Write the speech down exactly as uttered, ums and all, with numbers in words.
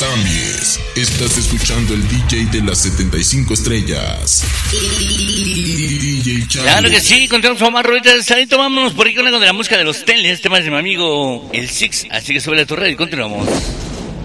cambies. Estás escuchando el D J de las setenta y cinco estrellas. D J Charlie. Claro que sí, contamos con más rueditas. Salito, vámonos por ahí con la música de los Teles, temas de mi amigo el Six. Así que sube la torre y continuamos.